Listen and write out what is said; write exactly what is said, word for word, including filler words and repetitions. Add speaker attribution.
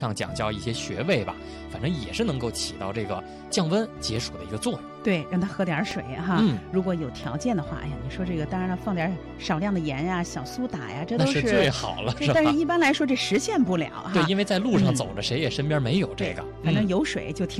Speaker 1: 上讲教一些穴位吧，反正也是能够起到这个降温解暑的一个作用。
Speaker 2: 对，让他喝点水哈。
Speaker 1: 嗯，
Speaker 2: 如果有条件的话，哎呀，你说这个当然了，放点少量的盐呀、小苏打呀，这都
Speaker 1: 那是最好了，是吧？
Speaker 2: 但是一般来说这实现不了哈。
Speaker 1: 对，因为在路上走着，嗯、谁也身边没有这个。
Speaker 2: 反正有水就挺。